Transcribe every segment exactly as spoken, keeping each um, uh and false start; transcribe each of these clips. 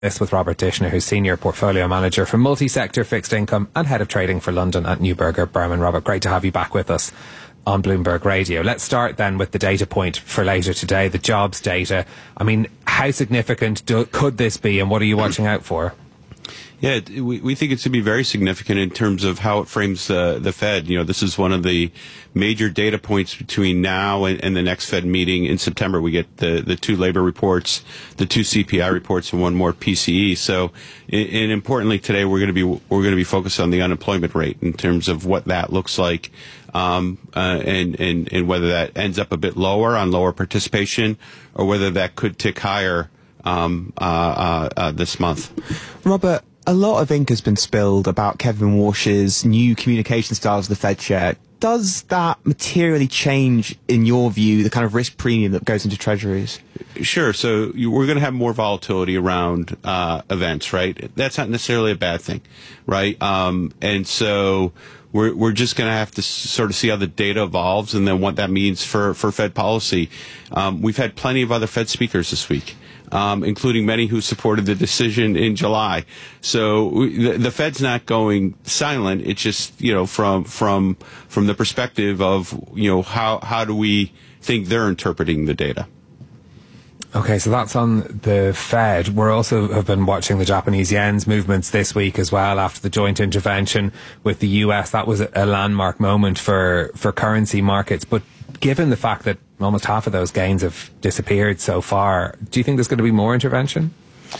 This with Robert Dishner, who's Senior Portfolio Manager for Multi-Sector Fixed Income and Head of Trading for London at Neuberger Berman. Robert, great to have you back with us on Bloomberg Radio. Let's start then with the data point for later today, the jobs data. I mean, how significant do, could this be, and what are you watching out for? Yeah, we, we think it's to be very significant in terms of how it frames the, the Fed. You know, this is one of the major data points between now and, and the next Fed meeting in September. We get the, the two labor reports, the two C P I reports, and one more P C E. So, and importantly today, we're going to be, we're going to be focused on the unemployment rate in terms of what that looks like, um, uh, and, and, and whether that ends up a bit lower on lower participation or whether that could tick higher, um, uh, uh, uh this month. Robert, a lot of ink has been spilled about Kevin Walsh's new communication styles of the Fed chair. Does that materially change, in your view, the kind of risk premium that goes into treasuries? Sure. So you, we're going to have more volatility around uh, events, right? That's not necessarily a bad thing, right? Um, and so we're we're just going to have to sort of see how the data evolves and then what that means for for Fed policy. Um, we've had plenty of other Fed speakers this week. Um, including many who supported the decision in July. So we, the, the Fed's not going silent. It's just, you know, from from from the perspective of, you know, how how do we think they're interpreting the data? Okay, so that's on the Fed. We're also have been watching the Japanese yen's movements this week as well after the joint intervention with the U S. That was a landmark moment for, for currency markets. But given the fact that almost half of those gains have disappeared so far, do you think there's going to be more intervention?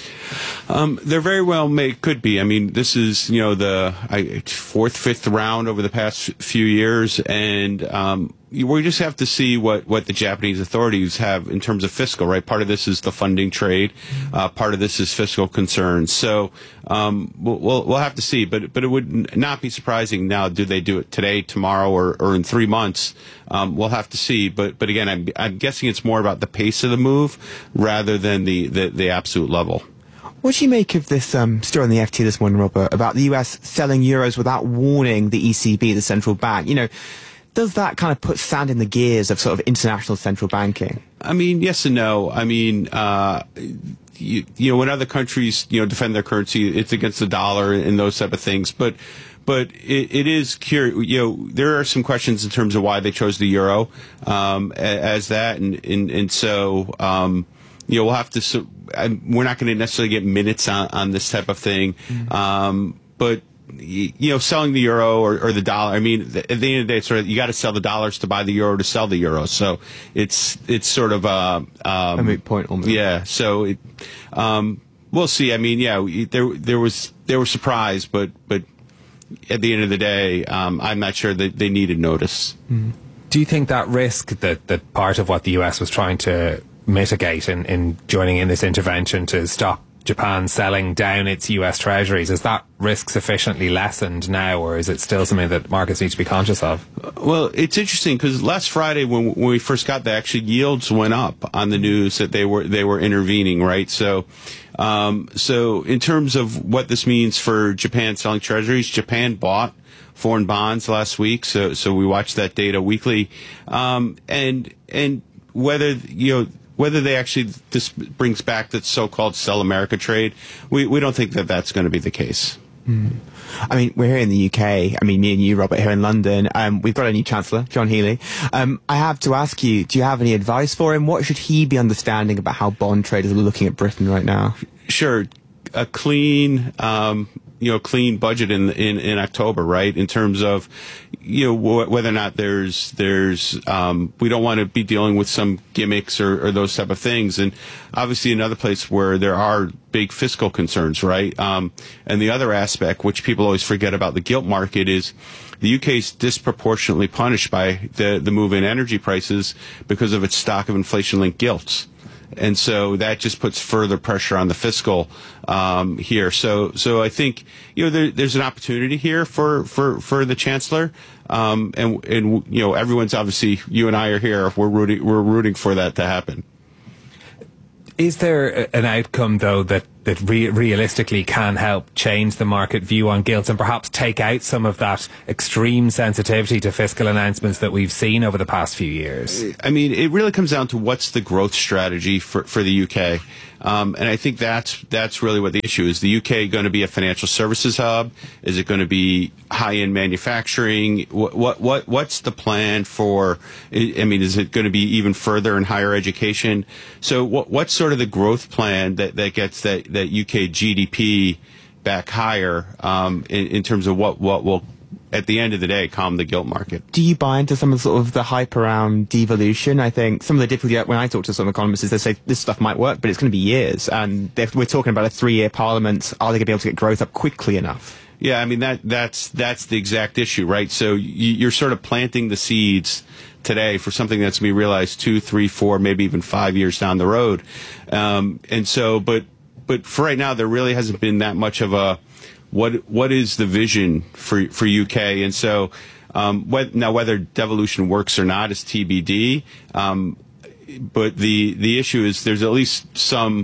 Um, there very well may could be. I mean, this is, you know, the I, fourth, fifth round over the past few years, and um, we just have to see what, what the Japanese authorities have in terms of fiscal, right? Part of this is the funding trade. Uh, part of this is fiscal concerns. So um, we'll, we'll we'll have to see. But but it would not be surprising now. Do they do it today, tomorrow, or, or in three months? Um, we'll have to see. But but again, I'm, I'm guessing it's more about the pace of the move rather than the, the, the absolute level. What do you make of this um, story on the F T this morning, Robert, about the U S selling euros without warning the E C B, the central bank? You know, does that kind of put sand in the gears of sort of international central banking? I mean, yes and no. I mean, uh, you, you know, when other countries, you know, defend their currency, it's against the dollar and those type of things. But but it, it is curious. You know, there are some questions in terms of why they chose the euro um, as that, and and, and so. Um, You know, we'll have to. So, we're not going to necessarily get minutes on, on this type of thing, mm-hmm. um, but you know, selling the euro or, or the dollar. I mean, at the end of the day, it's sort of you got to sell the dollars to buy the euro to sell the euro. So it's it's sort of a um, a moot point almost. Yeah. So it, um, we'll see. I mean, yeah, there there was they were surprised, but but at the end of the day, um, I'm not sure that they needed notice. Mm-hmm. Do you think that risk that that part of what the U S was trying to mitigate in, in joining in this intervention to stop Japan selling down its U S treasuries, is that risk sufficiently lessened now, or is it still something that markets need to be conscious of? Well, it's interesting because last Friday when, when we first got that, actually yields went up on the news that they were they were intervening, right? So, um, so in terms of what this means for Japan selling treasuries, Japan bought foreign bonds last week, so so we watch that data weekly, um, and and whether you know. Whether they actually, this brings back the so-called sell America trade, we, we don't think that that's going to be the case. Mm. I mean, we're here in the U K. I mean, me and you, Robert, here in London. Um, we've got a new Chancellor, John Healey. Um, I have to ask you, do you have any advice for him? What should he be understanding about how bond traders are looking at Britain right now? Sure. A clean, um, you know, clean budget in, in, in October, right? In terms of, you know, wh- whether or not there's, there's, um, we don't want to be dealing with some gimmicks or, or those type of things. And obviously another place where there are big fiscal concerns, right? Um, and the other aspect, which people always forget about the gilt market, is the U K is disproportionately punished by the, the move in energy prices because of its stock of inflation-linked gilts. And so that just puts further pressure on the fiscal um, here. So, so I think you know there, there's an opportunity here for for, for the chancellor, um, and and you know everyone's obviously you and I are here. We're rooting we're rooting for that to happen. Is there an outcome though that that re- realistically can help change the market view on gilts and perhaps take out some of that extreme sensitivity to fiscal announcements that we've seen over the past few years? I mean, it really comes down to what's the growth strategy for, for the U K. Um, and I think that's that's really what the issue is. The U K going to be a financial services hub? Is it going to be high-end manufacturing? What what what what's the plan for? I mean, is it going to be even further in higher education? So, what what's sort of the growth plan that, that gets that, that U K G D P back higher um, in, in terms of what what will, at the end of the day, calm the gilt market? Do you buy into some of the sort of the hype around devolution? I think some of the difficulty when I talk to some economists is they say this stuff might work, but it's going to be years. And if we're talking about a three-year parliament, are they going to be able to get growth up quickly enough? Yeah, I mean, that that's that's the exact issue, right? So you, you're sort of planting the seeds today for something that's going to be realized two, three, four, maybe even five years down the road. Um, and so, but but for right now, there really hasn't been that much of a What what is the vision for for U K? And so um, what, now whether devolution works or not is T B D. Um, but the the issue is there's at least some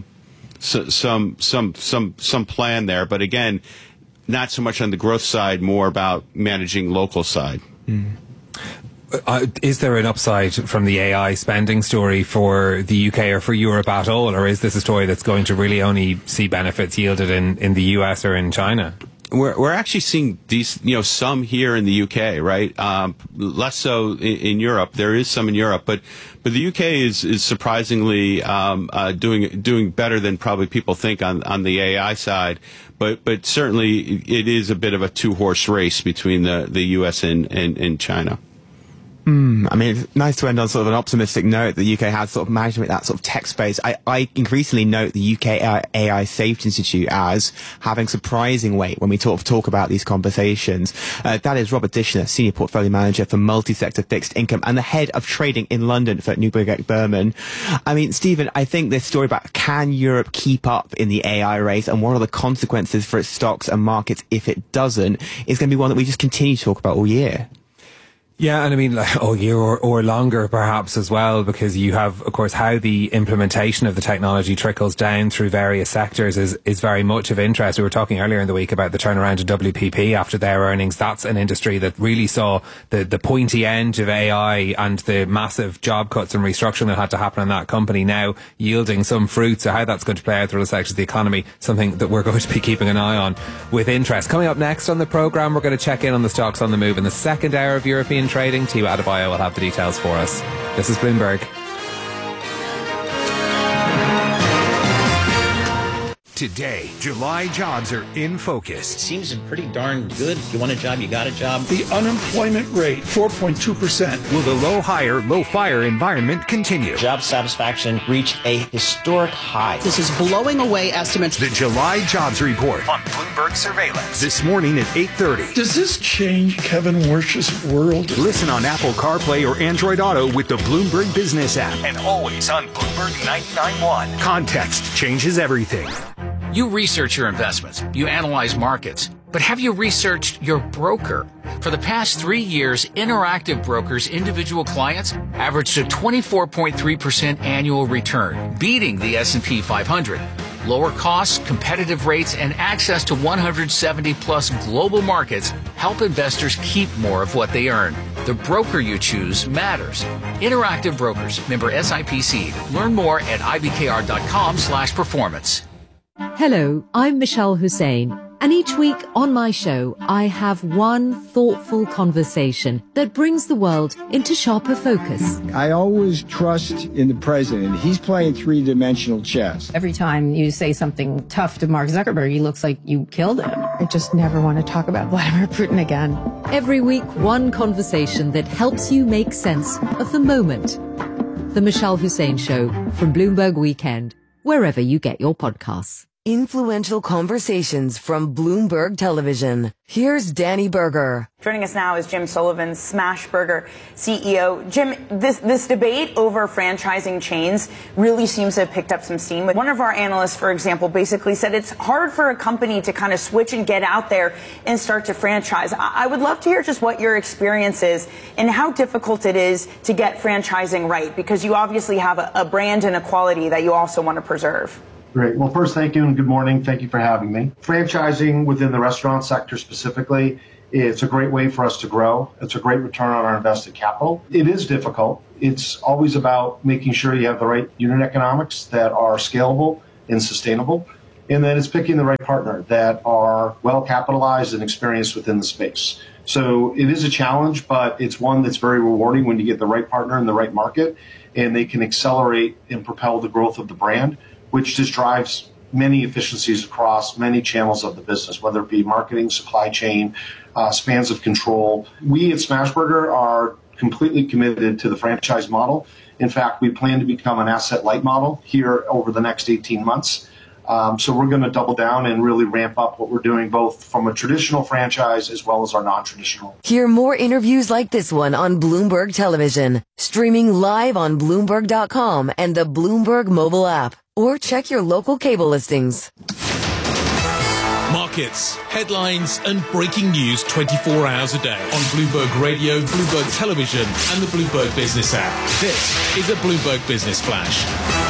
some some some some plan there. But again, not so much on the growth side, more about managing local side. Mm. Uh, is there an upside from the A I spending story for the U K or for Europe at all, or is this a story that's going to really only see benefits yielded in, in the U S or in China? We're we're actually seeing these, you know, some here in the U K, right? Um, less so in, in Europe. There is some in Europe, but but the U K is is surprisingly um, uh, doing doing better than probably people think on on the A I side. But but certainly it is a bit of a two horse race between the the U S and and, and China. Mm, I mean, it's nice to end on sort of an optimistic note. The U K has sort of managed to make that sort of tech space. I, I increasingly note the U K A I Safety Institute as having surprising weight when we talk, talk about these conversations. Uh, that is Robert Dishner, Senior Portfolio Manager for Multi-Sector Fixed Income and the Head of Trading in London for Neuberger Berman. I mean, Stephen, I think this story about can Europe keep up in the A I race and what are the consequences for its stocks and markets if it doesn't is going to be one that we just continue to talk about all year. Yeah, and I mean, like, all year or, or longer perhaps as well, because you have, of course, how the implementation of the technology trickles down through various sectors is, is very much of interest. We were talking earlier in the week about the turnaround of W P P after their earnings. That's an industry that really saw the, the pointy end of A I and the massive job cuts and restructuring that had to happen in that company now yielding some fruit. So how that's going to play out through the sectors of the economy, something that we're going to be keeping an eye on with interest. Coming up next on the programme, we're going to check in on the stocks on the move in the second hour of European trading. Tiva Adebayo will have the details for us. This is Bloomberg. Today, July jobs are in focus. Seems pretty darn good. If you want a job, you got a job. The unemployment rate, four point two percent. Will the low hire, low fire environment continue? Job satisfaction reached a historic high. This is blowing away estimates. The July jobs report on Bloomberg Surveillance this morning at eight thirty. Does this change Kevin Warsh's world? Listen on Apple CarPlay or Android Auto with the Bloomberg Business app. And always on Bloomberg ninety-nine point one. Context changes everything. You research your investments, you analyze markets, but have you researched your broker? For the past three years, Interactive Brokers' individual clients averaged a twenty-four point three percent annual return, beating the S and P five hundred. Lower costs, competitive rates, and access to one hundred seventy plus global markets help investors keep more of what they earn. The broker you choose matters. Interactive Brokers, member S I P C. Learn more at I B K R dot com slash performance. Hello, I'm Michelle Hussein, and each week on my show, I have one thoughtful conversation that brings the world into sharper focus. I always trust in the president. He's playing three-dimensional chess. Every time you say something tough to Mark Zuckerberg, he looks like you killed him. I just never want to talk about Vladimir Putin again. Every week, one conversation that helps you make sense of the moment. The Michelle Hussein Show from Bloomberg Weekend, wherever you get your podcasts. Influential conversations from Bloomberg Television. Here's Danny Berger. Joining us now is Jim Sullivan, Smashburger C E O. Jim, this this debate over franchising chains really seems to have picked up some steam. One of our analysts, for example, basically said it's hard for a company to kind of switch and get out there and start to franchise. I would love to hear just what your experience is and how difficult it is to get franchising right, because you obviously have a, a brand and a quality that you also want to preserve. Great. Well, first, thank you and good morning. Thank you for having me. Franchising within the restaurant sector specifically, it's a great way for us to grow. It's a great return on our invested capital. It is difficult. It's always about making sure you have the right unit economics that are scalable and sustainable. And then it's picking the right partner that are well capitalized and experienced within the space. So it is a challenge, but it's one that's very rewarding when you get the right partner in the right market, and they can accelerate and propel the growth of the brand, which just drives many efficiencies across many channels of the business, whether it be marketing, supply chain, uh, spans of control. We at Smashburger are completely committed to the franchise model. In fact, we plan to become an asset-light model here over the next eighteen months. Um, so we're going to double down and really ramp up what we're doing, both from a traditional franchise as well as our non-traditional. Hear more interviews like this one on Bloomberg Television, streaming live on Bloomberg dot com and the Bloomberg mobile app, or check your local cable listings. Markets, headlines, and breaking news twenty-four hours a day on Bloomberg Radio, Bloomberg Television, and the Bloomberg Business app. This is a Bloomberg Business Flash.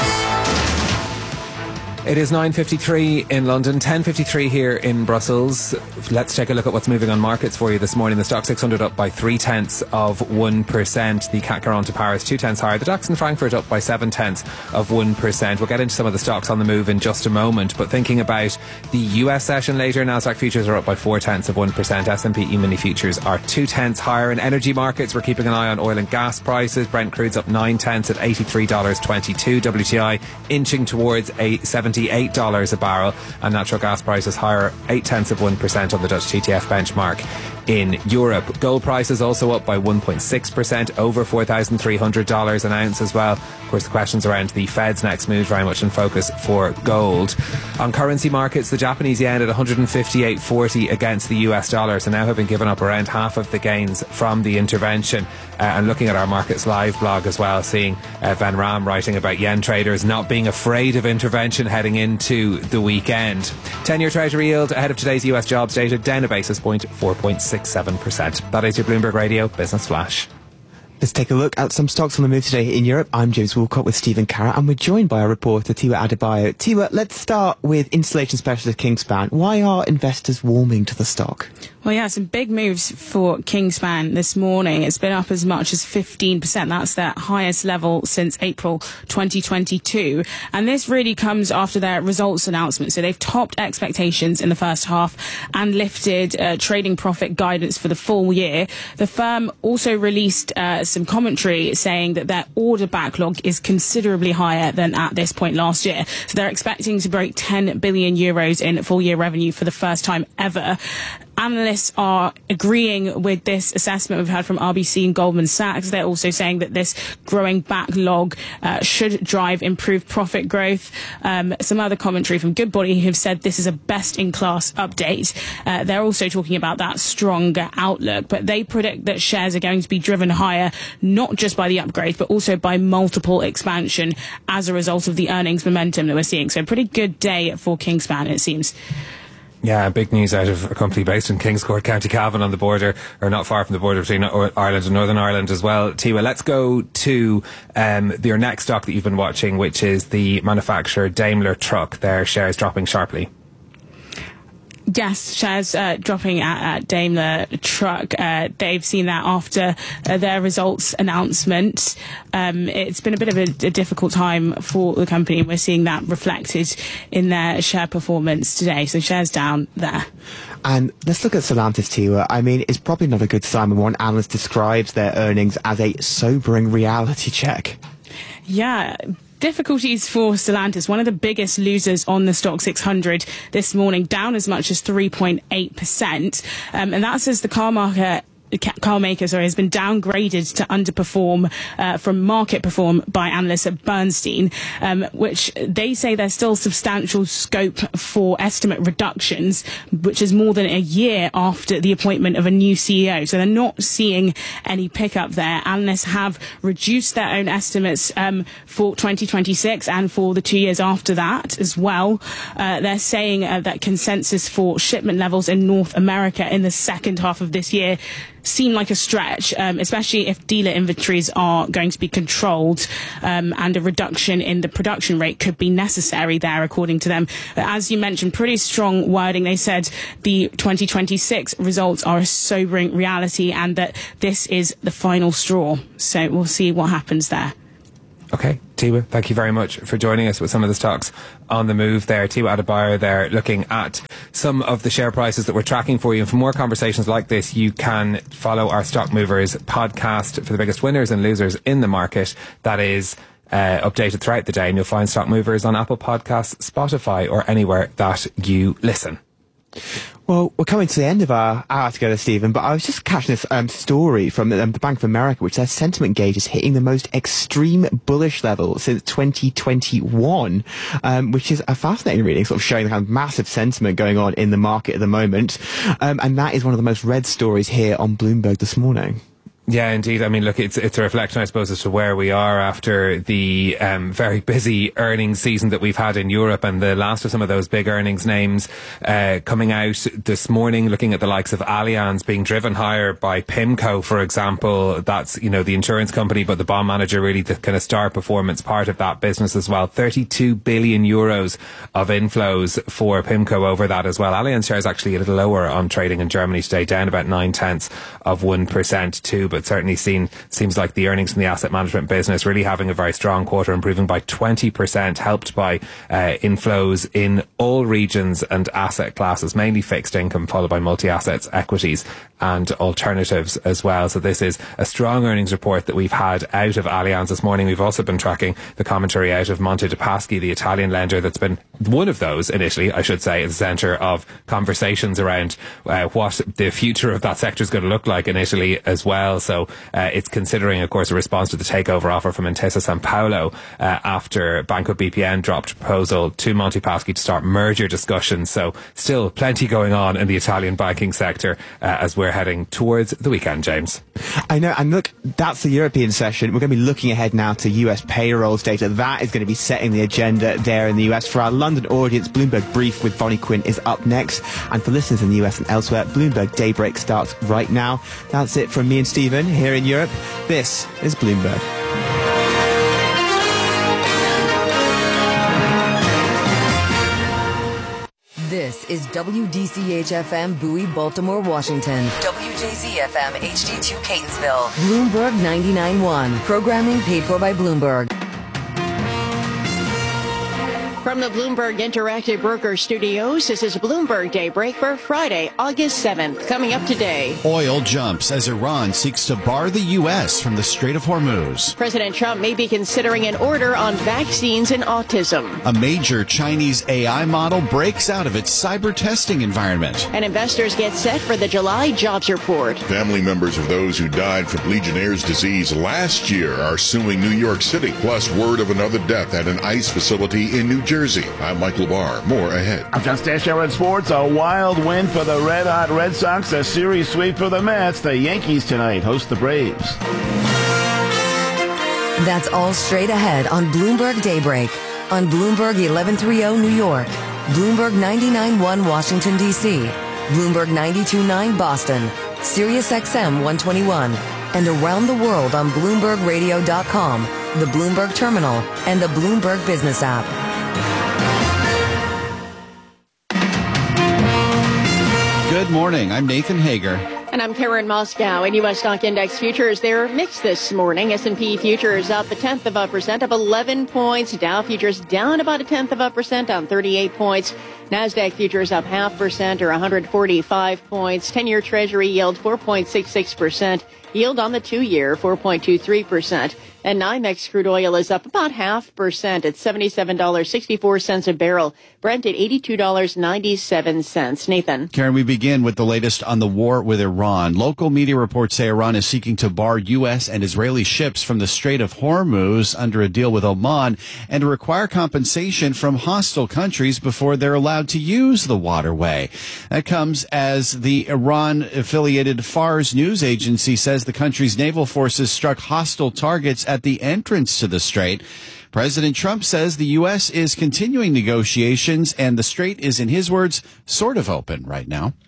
It is nine fifty-three in London, ten fifty-three here in Brussels. Let's take a look at what's moving on markets for you this morning. The Stock six hundred up by three tenths of one percent. The C A C Quarante Paris two tenths higher. The DAX in Frankfurt up by seven tenths of one percent. We'll get into some of the stocks on the move in just a moment. But thinking about the U S session later, Nasdaq futures are up by four tenths of one percent. S and P E-mini futures are two tenths higher. In energy markets, we're keeping an eye on oil and gas prices. Brent crude's up nine tenths at eighty-three dollars twenty-two. W T I inching towards a seventy eight dollars a barrel, and natural gas prices higher eight tenths of one percent on the Dutch T T F benchmark in Europe. Gold prices also up by one point six percent, over four thousand three hundred dollars an ounce as well. Of course, the questions around the Fed's next move very much in focus for gold. On currency markets, the Japanese yen at one fifty-eight forty against the U S dollar, so now have been given up around half of the gains from the intervention. Uh, and looking at our Markets Live blog as well, seeing uh, Van Ram writing about yen traders not being afraid of intervention heading into the weekend. ten-year Treasury yield ahead of today's U S jobs data down a basis point, four point six seven percent. That is your Bloomberg Radio Business Flash. Let's take a look at some stocks on the move today in Europe. I'm James Woolcott with Stephen Carrott, and we're joined by our reporter, Tiwa Adebayo. Tiwa, let's start with installation specialist Kingspan. Why are investors warming to the stock? Well, yeah, some big moves for Kingspan this morning. It's been up as much as fifteen percent. That's their highest level since April twenty twenty-two. And this really comes after their results announcement. So they've topped expectations in the first half and lifted uh, trading profit guidance for the full year. The firm also released uh, some commentary saying that their order backlog is considerably higher than at this point last year. So they're expecting to break ten billion euros in full year revenue for the first time ever. Analysts are agreeing with this assessment we've had from R B C and Goldman Sachs. They're also saying that this growing backlog uh, should drive improved profit growth. Um, some other commentary from Goodbody have said this is a best-in-class update. Uh, they're also talking about that stronger outlook, but they predict that shares are going to be driven higher, not just by the upgrade, but also by multiple expansion as a result of the earnings momentum that we're seeing. So a pretty good day for Kingspan, it seems. Yeah, big news out of a company based in Kingscourt, County Cavan, on the border, or not far from the border between Ireland and Northern Ireland as well. Tiwa, let's go to um, your next stock that you've been watching, which is the manufacturer Daimler Truck. Their shares dropping sharply. Yes, shares uh, dropping at, at Daimler Truck. Uh, they've seen that after uh, their results announcement. Um, it's been a bit of a, a difficult time for the company, and we're seeing that reflected in their share performance today. So shares down there. And let's look at Stellantis, Tiwa. I mean, it's probably not a good sign when one analyst describes their earnings as a sobering reality check. Yeah. Difficulties for Stellantis, one of the biggest losers on the Stock six hundred this morning, down as much as three point eight percent. Um, and that's as the car market car maker sorry, has been downgraded to underperform uh, from market perform by analysts at Bernstein, um, which they say there's still substantial scope for estimate reductions, which is more than a year after the appointment of a new C E O. So they're not seeing any pickup there. Analysts have reduced their own estimates um, for twenty twenty-six and for the two years after that as well. Uh, they're saying uh, that consensus for shipment levels in North America in the second half of this year seem like a stretch, um, especially if dealer inventories are going to be controlled, um, and a reduction in the production rate could be necessary there, according to them. As you mentioned, pretty strong wording. They said the twenty twenty-six results are a sobering reality and that this is the final straw. So we'll see what happens there. Okay, Tiwa, thank you very much for joining us with some of the stocks on the move there. Tiwa Adebayo there, looking at some of the share prices that we're tracking for you. And for more conversations like this, you can follow our Stock Movers podcast for the biggest winners and losers in the market. That is uh, updated throughout the day, and you'll find Stock Movers on Apple Podcasts, Spotify, or anywhere that you listen. Well, we're coming to the end of our hour together, Stephen, but I was just catching this um, story from um, the Bank of America, which their sentiment gauge is hitting the most extreme bullish level since twenty twenty-one, um, which is a fascinating reading, sort of showing the kind of massive sentiment going on in the market at the moment. Um, and that is one of the most read stories here on Bloomberg this morning. Yeah, indeed. I mean, look, it's it's a reflection, I suppose, as to where we are after the um, very busy earnings season that we've had in Europe, and the last of some of those big earnings names uh, coming out this morning, looking at the likes of Allianz being driven higher by PIMCO, for example. That's, you know, the insurance company, but the bond manager really the kind of star performance part of that business as well. thirty-two billion euros of inflows for PIMCO over that as well. Allianz shares actually a little lower on trading in Germany today, down about nine tenths of one percent too, but But certainly seen, seems like the earnings from the asset management business really having a very strong quarter, improving by twenty percent, helped by uh, inflows in all regions and asset classes, mainly fixed income, followed by multi-assets, equities and alternatives as well. So this is a strong earnings report that we've had out of Allianz this morning. We've also been tracking the commentary out of Monte dei Paschi, the Italian lender that's been one of those initially, I should say, at the centre of conversations around uh, what the future of that sector is going to look like in Italy as well. So uh, it's considering, of course, a response to the takeover offer from Intesa Sanpaolo uh, after Banco B P M dropped a proposal to Monte Paschi to start merger discussions. So still plenty going on in the Italian banking sector uh, as we're heading towards the weekend, James. I know, and look, that's the European session. We're going to be looking ahead now to U S payrolls data. That is going to be setting the agenda there in the U S. For our London audience, Bloomberg Brief with Bonnie Quinn is up next. And for listeners in the U S and elsewhere, Bloomberg Daybreak starts right now. That's it from me and Stephen here in Europe. This is Bloomberg. This is W D C H F M Bowie, Baltimore, Washington. W J Z F M H D two Catonsville. Bloomberg ninety-nine point one. Programming paid for by Bloomberg. From the Bloomberg Interactive Broker Studios, this is Bloomberg Daybreak for Friday, August seventh. Coming up today. Oil jumps as Iran seeks to bar the U S from the Strait of Hormuz. President Trump may be considering an order on vaccines and autism. A major Chinese A I model breaks out of its cyber testing environment. And investors get set for the July jobs report. Family members of those who died from Legionnaire's disease last year are suing New York City. Plus, word of another death at an ICE facility in New Jersey. I'm Michael Barr. More ahead. I'm John Stashower in sports. A wild win for the Red Hot Red Sox. A series sweep for the Mets. The Yankees tonight host the Braves. That's all straight ahead on Bloomberg Daybreak. On Bloomberg eleven thirty New York. Bloomberg ninety-nine point one Washington, D C. Bloomberg ninety-two point nine Boston. Sirius X M one twenty-one. And around the world on Bloomberg Radio dot com, the Bloomberg Terminal, and the Bloomberg Business app. Good morning. I'm Nathan Hager. And I'm Karen Moscow. In U S stock index futures, they're mixed this morning. S and P futures up a tenth of a percent, up eleven points. Dow futures down about a tenth of a percent, down thirty-eight points. NASDAQ futures up half percent or one hundred forty-five points. ten-year Treasury yield four point six six percent. Yield on the two-year four point two three percent. And NYMEX crude oil is up about half percent at seventy-seven dollars and sixty-four cents a barrel. Brent at eighty-two dollars and ninety-seven cents. Nathan. Karen, we begin with the latest on the war with Iran. Local media reports say Iran is seeking to bar U S and Israeli ships from the Strait of Hormuz under a deal with Oman and to require compensation from hostile countries before they're allowed to use the waterway. That comes as the Iran-affiliated Fars news agency says the country's naval forces struck hostile targets at the entrance to the strait. President Trump says the U S is continuing negotiations and the strait is, in his words, sort of open right now.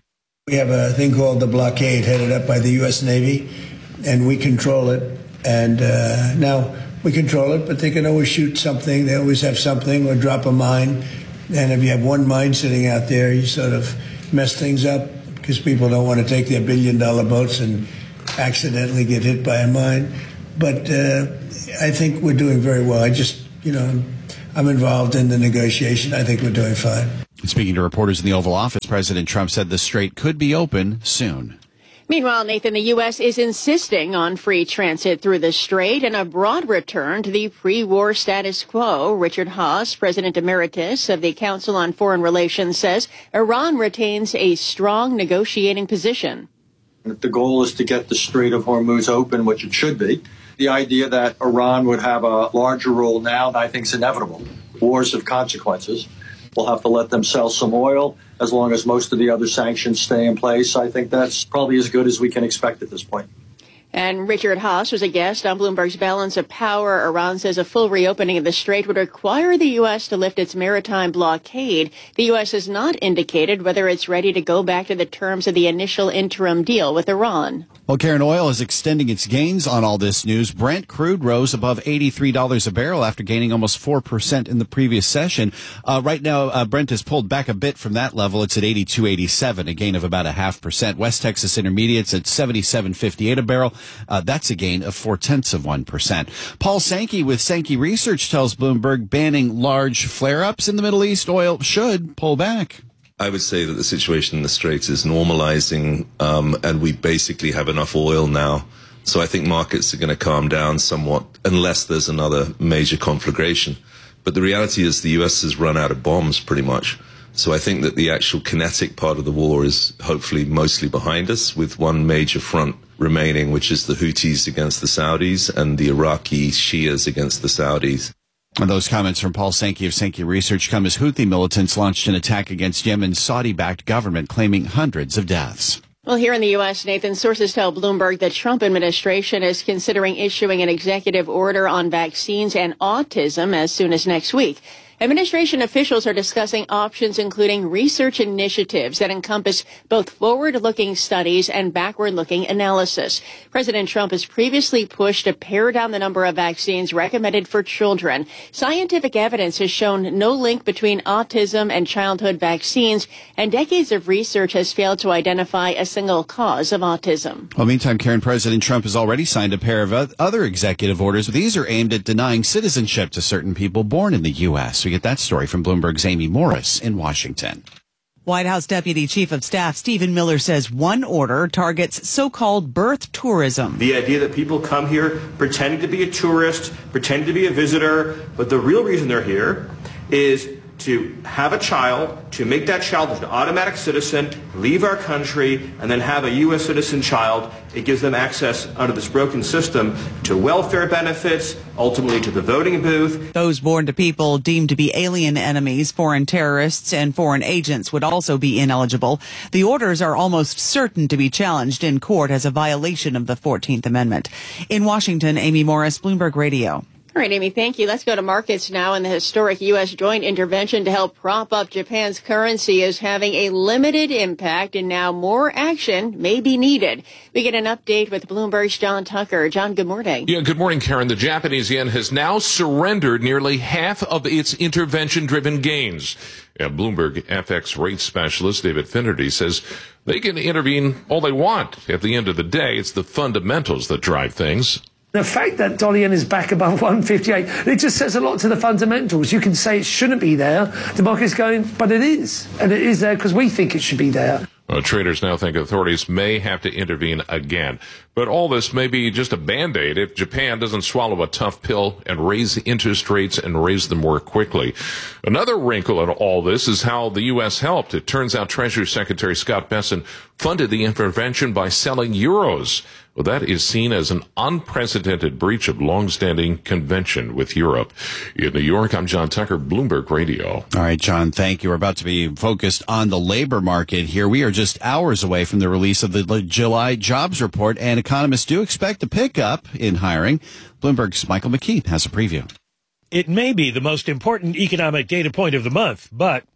We have a thing called the blockade headed up by the U S Navy, and we control it. And uh, now we control it, but they can always shoot something. They always have something or drop a mine. And if you have one mine sitting out there, you sort of mess things up because people don't want to take their billion-dollar boats and accidentally get hit by a mine. But uh, I think we're doing very well. I just, you know, I'm involved in the negotiation. I think we're doing fine. Speaking to reporters in the Oval Office, President Trump said the strait could be open soon. Meanwhile, Nathan, the U S is insisting on free transit through the strait and a broad return to the pre-war status quo. Richard Haass, President Emeritus of the Council on Foreign Relations, says Iran retains a strong negotiating position. If the goal is to get the Strait of Hormuz open, which it should be, the idea that Iran would have a larger role now, I think is inevitable. Wars have consequences. We'll have to let them sell some oil as long as most of the other sanctions stay in place. I think that's probably as good as we can expect at this point. And Richard Haass was a guest on Bloomberg's Balance of Power. Iran says a full reopening of the strait would require the U S to lift its maritime blockade. The U S has not indicated whether it's ready to go back to the terms of the initial interim deal with Iran. Well, Karen, oil is extending its gains on all this news. Brent crude rose above eighty-three dollars a barrel after gaining almost four percent in the previous session. Uh, right now, uh, Brent has pulled back a bit from that level. It's at eighty-two eighty-seven, a gain of about a half percent. West Texas Intermediates at seventy-seven fifty-eight a barrel. Uh, that's a gain of four-tenths of one percent. Paul Sankey with Sankey Research tells Bloomberg banning large flare-ups in the Middle East, oil should pull back. I would say that the situation in the Straits is normalizing, um, and we basically have enough oil now. So I think markets are going to calm down somewhat unless there's another major conflagration. But the reality is the U S has run out of bombs pretty much. So I think that the actual kinetic part of the war is hopefully mostly behind us, with one major front remaining, which is the Houthis against the Saudis and the Iraqi Shias against the Saudis. And those comments from Paul Sankey of Sankey Research come as Houthi militants launched an attack against Yemen's Saudi-backed government, claiming hundreds of deaths. Well, here in the U S, Nathan, sources tell Bloomberg the Trump administration is considering issuing an executive order on vaccines and autism as soon as next week. Administration officials are discussing options including research initiatives that encompass both forward-looking studies and backward-looking analysis. President Trump has previously pushed to pare down the number of vaccines recommended for children. Scientific evidence has shown no link between autism and childhood vaccines, and decades of research has failed to identify a single cause of autism. Well, meantime, Karen, President Trump has already signed a pair of other executive orders. These are aimed at denying citizenship to certain people born in the U S We get that story from Bloomberg's Amy Morris in Washington. White House Deputy Chief of Staff Stephen Miller says one order targets so-called birth tourism. The idea that people come here pretending to be a tourist, pretending to be a visitor, but the real reason they're here is to have a child, to make that child an automatic citizen, leave our country, and then have a U S citizen child. It gives them access under this broken system to welfare benefits, ultimately to the voting booth. Those born to people deemed to be alien enemies, foreign terrorists, and foreign agents would also be ineligible. The orders are almost certain to be challenged in court as a violation of the fourteenth Amendment. In Washington, Amy Morris, Bloomberg Radio. All right, Amy, thank you. Let's go to markets now. And the historic U S joint intervention to help prop up Japan's currency is having a limited impact, and now more action may be needed. We get an update with Bloomberg's John Tucker. John, good morning. Yeah, good morning, Karen. The Japanese yen has now surrendered nearly half of its intervention-driven gains. Yeah, Bloomberg F X rate specialist David Finnerty says they can intervene all they want. At the end of the day, it's the fundamentals that drive things. The fact that dollar yen is back above one fifty-eight, it just says a lot to the fundamentals. You can say it shouldn't be there. The market's going, but it is. And it is there because we think it should be there. Well, traders now think authorities may have to intervene again. But all this may be just a Band-Aid if Japan doesn't swallow a tough pill and raise the interest rates and raise them more quickly. Another wrinkle in all this is how the U S helped. It turns out Treasury Secretary Scott Bessent funded the intervention by selling euros. Well, that is seen as an unprecedented breach of long-standing convention with Europe. In New York, I'm John Tucker, Bloomberg Radio. All right, John, thank you. We're about to be focused on the labor market here. We are just hours away from the release of the July jobs report, and economists do expect a pickup in hiring. Bloomberg's Michael McKee has a preview. It may be the most important economic data point of the month, but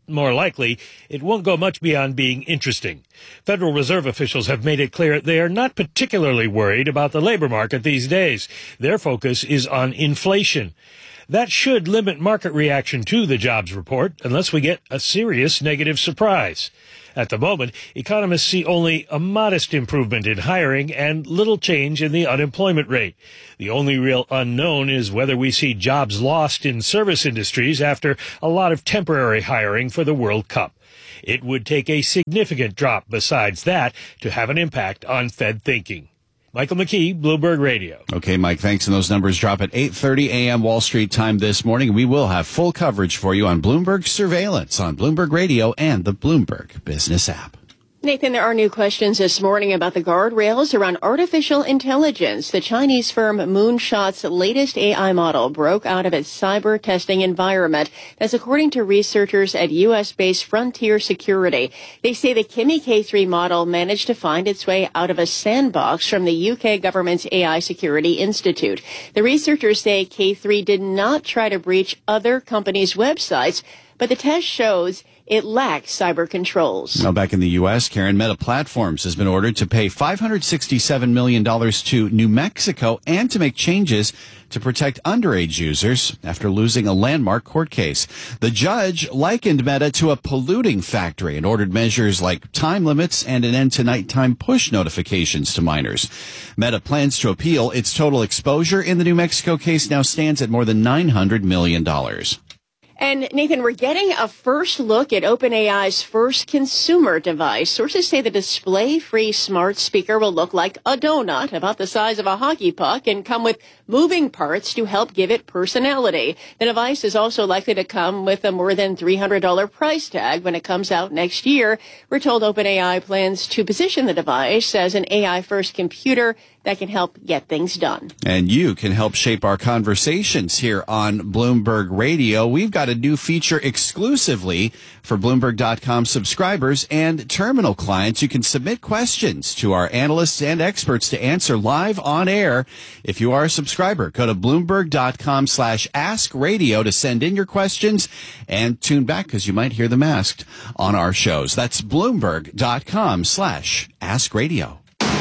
more likely, it won't go much beyond being interesting. Federal Reserve officials have made it clear they are not particularly worried about the labor market these days. Their focus is on inflation. That should limit market reaction to the jobs report unless we get a serious negative surprise. At the moment, economists see only a modest improvement in hiring and little change in the unemployment rate. The only real unknown is whether we see jobs lost in service industries after a lot of temporary hiring for the World Cup. It would take a significant drop besides that to have an impact on Fed thinking. Michael McKee, Bloomberg Radio. Okay, Mike, thanks. And those numbers drop at eight thirty a.m. Wall Street time this morning. We will have full coverage for you on Bloomberg Surveillance on Bloomberg Radio and the Bloomberg Business app. Nathan, there are new questions this morning about the guardrails around artificial intelligence. The Chinese firm Moonshot's latest A I model broke out of its cyber testing environment. That's according to researchers at U S-based Frontier Security. They say the Kimi K three model managed to find its way out of a sandbox from the U K government's A I Security Institute. The researchers say K three did not try to breach other companies' websites, but the test shows it lacks cyber controls. Now, back in the U S, Karen, Meta Platforms has been ordered to pay five hundred sixty-seven million dollars to New Mexico and to make changes to protect underage users after losing a landmark court case. The judge likened Meta to a polluting factory and ordered measures like time limits and an end to nighttime push notifications to minors. Meta plans to appeal. Its total exposure in the New Mexico case now stands at more than nine hundred million dollars. And Nathan, we're getting a first look at OpenAI's first consumer device. Sources say the display-free smart speaker will look like a donut about the size of a hockey puck and come with moving parts to help give it personality. The device is also likely to come with a more than three hundred dollars price tag when it comes out next year. We're told OpenAI plans to position the device as an A I-first computer that can help get things done. And you can help shape our conversations here on Bloomberg Radio. We've got a new feature exclusively for Bloomberg dot com subscribers and terminal clients. You can submit questions to our analysts and experts to answer live on air. If you are a subscriber, go to Bloomberg dot com slash ask radio to send in your questions and tune back because you might hear them asked on our shows. That's Bloomberg dot com slash ask radio.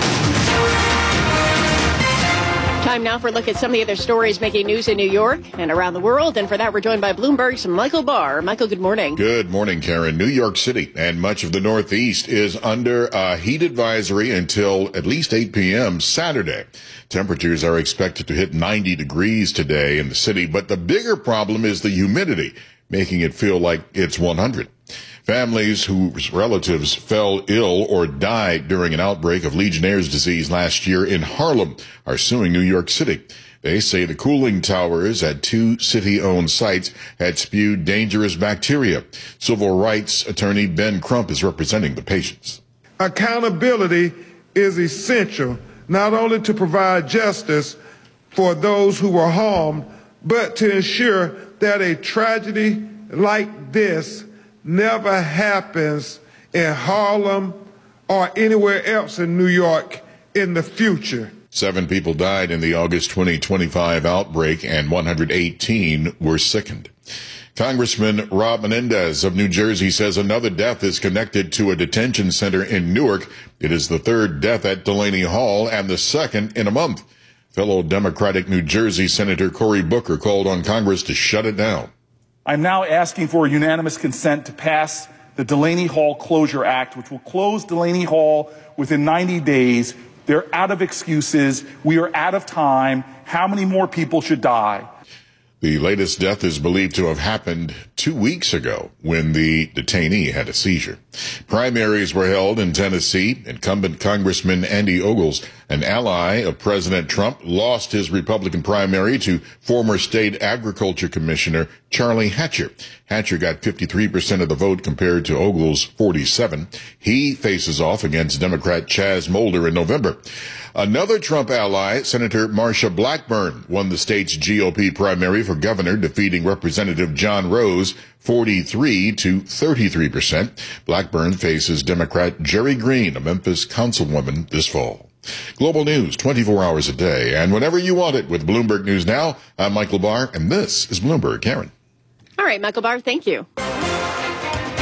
Time now for a look at some of the other stories making news in New York and around the world. And for that, we're joined by Bloomberg's Michael Barr. Michael, good morning. Good morning, Karen. New York City and much of the Northeast is under a heat advisory until at least eight p.m. Saturday. Temperatures are expected to hit ninety degrees today in the city, but the bigger problem is the humidity, making it feel like it's one hundred. Families whose relatives fell ill or died during an outbreak of Legionnaire's disease last year in Harlem are suing New York City. They say the cooling towers at two city-owned sites had spewed dangerous bacteria. Civil rights attorney Ben Crump is representing the patients. Accountability is essential, not only to provide justice for those who were harmed, but to ensure that a tragedy like this never happens in Harlem or anywhere else in New York in the future. Seven people died in the August twenty twenty-five outbreak and one hundred eighteen were sickened. Congressman Rob Menendez of New Jersey says another death is connected to a detention center in Newark. It is the third death at Delaney Hall and the second in a month. Fellow Democratic New Jersey Senator Cory Booker called on Congress to shut it down. I'm now asking for unanimous consent to pass the Delaney Hall Closure Act, which will close Delaney Hall within ninety days. They're out of excuses. We are out of time. How many more people should die? The latest death is believed to have happened two weeks ago when the detainee had a seizure. Primaries were held in Tennessee. Incumbent Congressman Andy Ogles, an ally of President Trump, lost his Republican primary to former State Agriculture Commissioner Charlie Hatcher. Hatcher got fifty-three percent of the vote compared to Ogles' forty-seven. He faces off against Democrat Chaz Molder in November. Another Trump ally, Senator Marsha Blackburn, won the state's G O P primary for governor, defeating Representative John Rose forty-three to thirty-three percent. Blackburn faces Democrat Jerry Green, a Memphis councilwoman, this fall. Global news twenty-four hours a day and whenever you want it with Bloomberg News Now. I'm Michael Barr, and this is Bloomberg. Karen. All right, Michael Barr, thank you.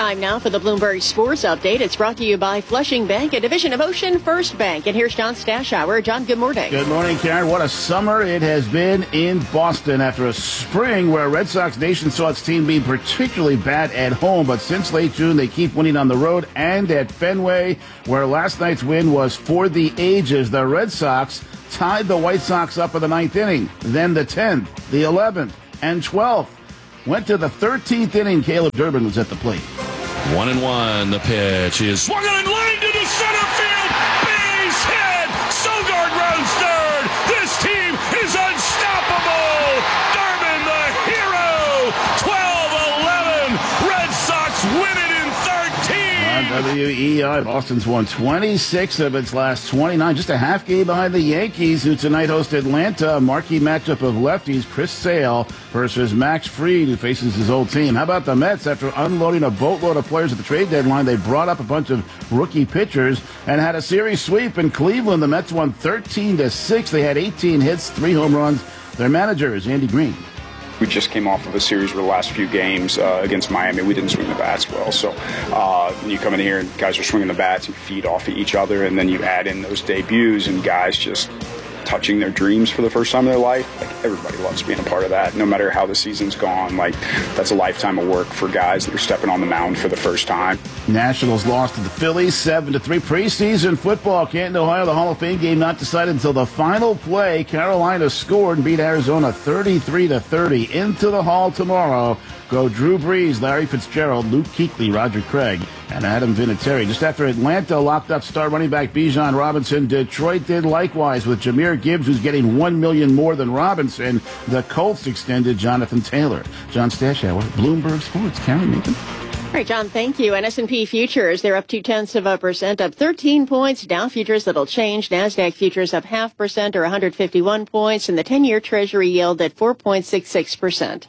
Time now for the Bloomberg Sports Update. It's brought to you by Flushing Bank, a division of Ocean First Bank. And here's John Stashower. John, good morning. Good morning, Karen. What a summer it has been in Boston after a spring where Red Sox Nation saw its team be particularly bad at home. But since late June, they keep winning on the road and at Fenway, where last night's win was for the ages. The Red Sox tied the White Sox up in the ninth inning, then the tenth, the eleventh, and twelfth. Went to the thirteenth inning. Caleb Durbin was at the plate. One and one. The pitch is swung on in line to the center field. Base hit. Sogard rounds third. This team is unstoppable. Durbin, the hero. twelve eleven. Red Sox win it in thirteen. On W E I, Boston's won twenty-six of its last twenty-nine. Just a half game behind the Yankees, who tonight host Atlanta. A marquee matchup of lefties, Chris Sale versus Max Fried, who faces his old team. How about the Mets? After unloading a boatload of players at the trade deadline, they brought up a bunch of rookie pitchers and had a series sweep in Cleveland. The Mets won thirteen to six. They had eighteen hits, three home runs. Their manager is Andy Green. We just came off of a series where the last few games uh, against Miami, we didn't swing the bats well. So uh, you come in here and guys are swinging the bats and feed off of each other, and then you add in those debuts and guys just touching their dreams for the first time in their life. Like, everybody loves being a part of that, no matter how the season's gone. Like, that's a lifetime of work for guys that are stepping on the mound for the first time. Nationals lost to the Phillies seven to three. Preseason football, Canton, Ohio, the Hall of Fame game not decided until the final play. Carolina scored and beat Arizona thirty-three to thirty. Into the Hall tomorrow go Drew Brees, Larry Fitzgerald, Luke Kuechly, Roger Craig, and Adam Vinatieri. Just after Atlanta locked up star running back Bijan Robinson, Detroit did likewise with Jahmyr Gibbs, who's getting one million dollars more than Robinson. The Colts extended Jonathan Taylor. John Stashower, Bloomberg Sports. Karen Nathan. All right, John, thank you. And S and P futures, they're up two-tenths of a percent, up thirteen points. Dow futures, that'll change. NASDAQ futures up half percent or one hundred fifty-one points. And the ten-year Treasury yield at four point six six percent.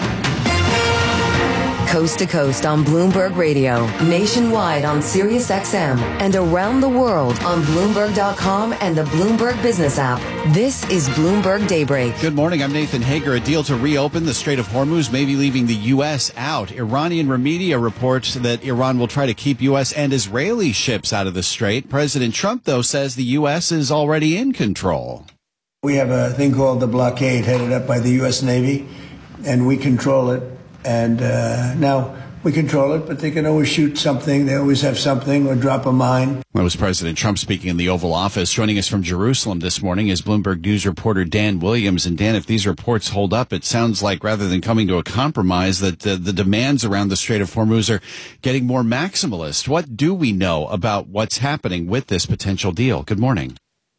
Coast to coast on Bloomberg Radio, nationwide on Sirius X M, and around the world on Bloomberg dot com and the Bloomberg Business app. This is Bloomberg Daybreak. Good morning. I'm Nathan Hager. A deal to reopen the Strait of Hormuz may be leaving the U S out. Iranian media reports that Iran will try to keep U S and Israeli ships out of the strait. President Trump, though, says the U S is already in control. We have a thing called the blockade headed up by the U S Navy, and we control it. And uh, now we control it, but they can always shoot something. They always have something or drop a mine. That was President Trump speaking in the Oval Office. Joining us from Jerusalem this morning is Bloomberg News reporter Dan Williams. And Dan, if these reports hold up, it sounds like rather than coming to a compromise, that uh, the demands around the Strait of Hormuz are getting more maximalist. What do we know about what's happening with this potential deal? Good morning.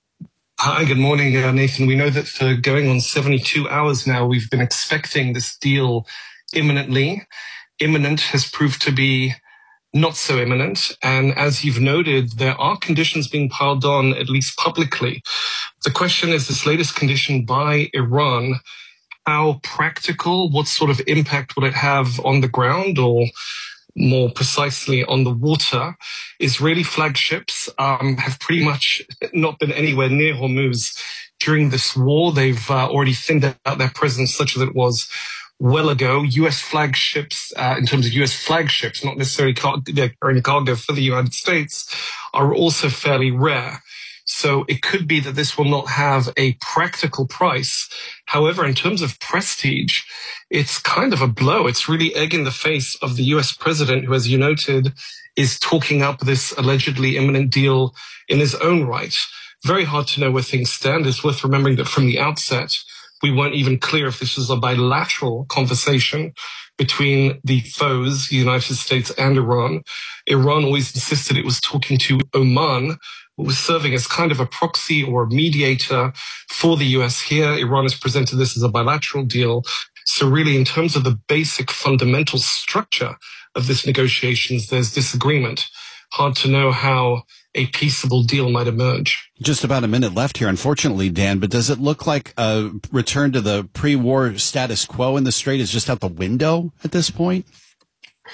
Hi, good morning, uh, Nathan. We know that for going on seventy-two hours now, we've been expecting this deal imminently. Imminent has proved to be not so imminent. And as you've noted, there are conditions being piled on, at least publicly. The question is this latest condition by Iran, how practical, what sort of impact will it have on the ground, or more precisely on the water? Israeli flagships um, have pretty much not been anywhere near Hormuz during this war. They've uh, already thinned out their presence such that it was well ago. U S flagships, uh, in terms of U S flagships, not necessarily car- carrying cargo for the United States, are also fairly rare. So it could be that this will not have a practical price. However, in terms of prestige, it's kind of a blow. It's really egg in the face of the U S president, who, as you noted, is talking up this allegedly imminent deal in his own right. Very hard to know where things stand. It's worth remembering that from the outset, we weren't even clear if this was a bilateral conversation between the foes, the United States and Iran. Iran always insisted it was talking to Oman, who was serving as kind of a proxy or a mediator for the U S here. Iran has presented this as a bilateral deal. So really, in terms of the basic fundamental structure of this negotiations, there's disagreement. Hard to know how a peaceable deal might emerge. Just about a minute left here, unfortunately, Dan, but does it look like a return to the pre-war status quo in the Strait is just out the window at this point?